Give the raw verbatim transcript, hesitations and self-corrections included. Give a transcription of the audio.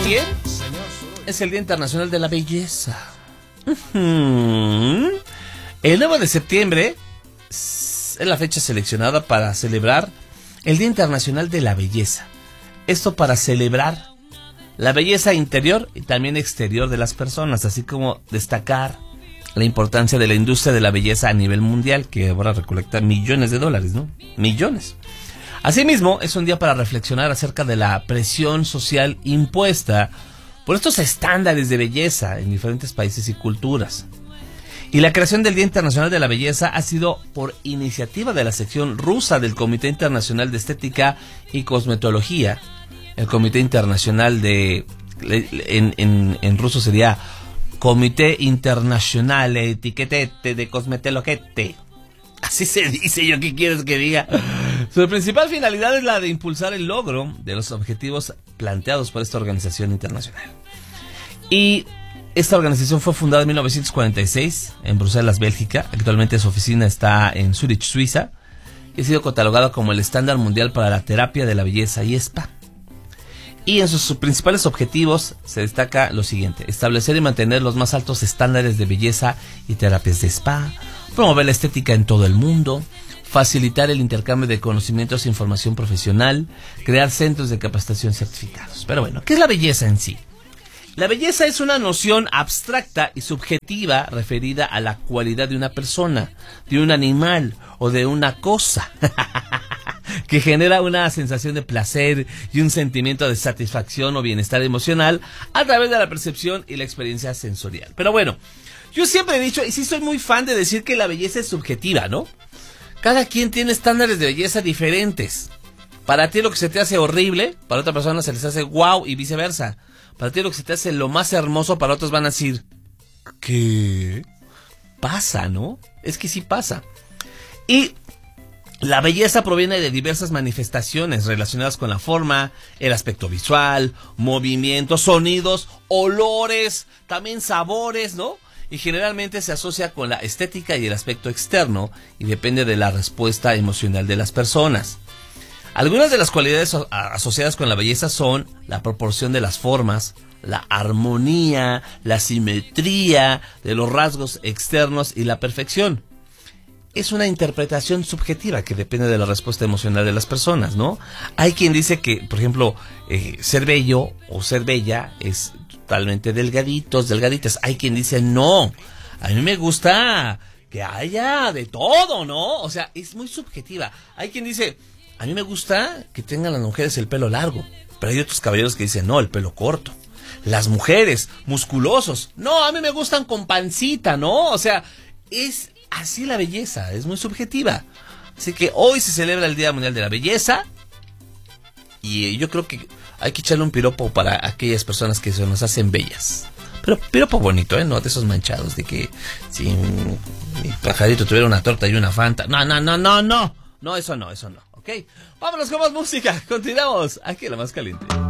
también es el Día Internacional de la Belleza. Uh-huh. El nueve de septiembre es la fecha seleccionada para celebrar el Día Internacional de la Belleza. Esto para celebrar la belleza interior y también exterior de las personas, así como destacar la importancia de la industria de la belleza a nivel mundial, que ahora recolecta millones de dólares, ¿no? Millones. Asimismo, es un día para reflexionar acerca de la presión social impuesta por estos estándares de belleza en diferentes países y culturas. Y la creación del Día Internacional de la Belleza ha sido por iniciativa de la sección rusa del Comité Internacional de Estética y Cosmetología. El Comité Internacional de... En, en, en ruso sería Comité Internacional Etiquetete de Cosmetologete. Así se dice, ¿yo qué quieres que diga? Su principal finalidad es la de impulsar el logro de los objetivos planteados por esta organización internacional. Y esta organización fue fundada en mil novecientos cuarenta y seis en Bruselas, Bélgica. Actualmente su oficina está en Zúrich, Suiza. Y ha sido catalogada como el estándar mundial para la terapia de la belleza y spa. Y en sus, sus principales objetivos se destaca lo siguiente: establecer y mantener los más altos estándares de belleza y terapias de spa, promover la estética en todo el mundo, facilitar el intercambio de conocimientos e información profesional, crear centros de capacitación certificados. Pero bueno, ¿qué es la belleza en sí? La belleza es una noción abstracta y subjetiva referida a la cualidad de una persona, de un animal o de una cosa que genera una sensación de placer y un sentimiento de satisfacción o bienestar emocional a través de la percepción y la experiencia sensorial. Pero bueno, yo siempre he dicho, y sí soy muy fan de decir que la belleza es subjetiva, ¿no? Cada quien tiene estándares de belleza diferentes. Para ti lo que se te hace horrible, para otra persona se les hace guau y viceversa. Para ti lo que se te hace lo más hermoso, para otros van a decir, ¿qué? Pasa, ¿no? Es que sí pasa. Y la belleza proviene de diversas manifestaciones relacionadas con la forma, el aspecto visual, movimientos, sonidos, olores, también sabores, ¿no? Y generalmente se asocia con la estética y el aspecto externo y depende de la respuesta emocional de las personas. Algunas de las cualidades asociadas con la belleza son la proporción de las formas, la armonía, la simetría de los rasgos externos y la perfección. Es una interpretación subjetiva que depende de la respuesta emocional de las personas, ¿no? Hay quien dice que, por ejemplo, eh, ser bello o ser bella es totalmente delgaditos, delgaditas. Hay quien dice, no, a mí me gusta que haya de todo, ¿no? O sea, es muy subjetiva. Hay quien dice, a mí me gusta que tengan las mujeres el pelo largo, pero hay otros caballeros que dicen, no, el pelo corto. Las mujeres, musculosos, no, a mí me gustan con pancita, ¿no? O sea, es así la belleza, es muy subjetiva. Así que hoy se celebra el Día Mundial de la Belleza y yo creo que hay que echarle un piropo para aquellas personas que se nos hacen bellas. Pero piropo bonito, ¿eh? No de esos manchados de que si mi pajarito tuviera una torta y una fanta. No, no, no, no, no. No, eso no, eso no. ¿Ok? Vámonos con más música. Continuamos aquí en La Más Caliente.